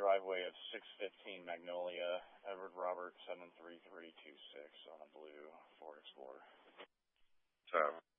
driveway of 615 Magnolia, Edward Robert 73326 on a blue Ford Explorer. So